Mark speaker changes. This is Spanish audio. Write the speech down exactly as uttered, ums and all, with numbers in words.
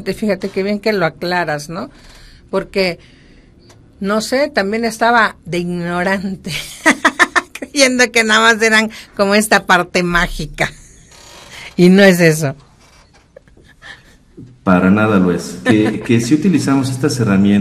Speaker 1: Fíjate, fíjate qué bien que lo aclaras, ¿no? Porque, no sé, también estaba de ignorante, creyendo que nada más eran como esta parte mágica. Y no es eso.
Speaker 2: Para nada lo es. Que, que si utilizamos estas herramientas